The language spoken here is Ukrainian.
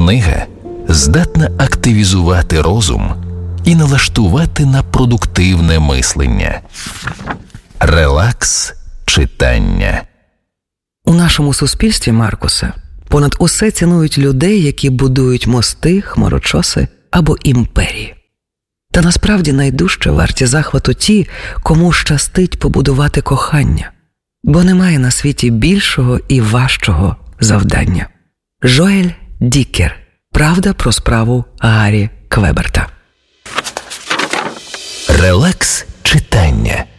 Книга здатна активізувати розум і налаштувати на продуктивне мислення. Релакс читання. У нашому суспільстві, Маркусе, понад усе цінують людей, які будують мости, хмарочоси або імперії. Та насправді найдужче варті захвату ті, кому щастить побудувати кохання, бо немає на світі більшого і важчого завдання. Жоель Дікер. Правда про справу Гаррі Квеберта. Релакс читання.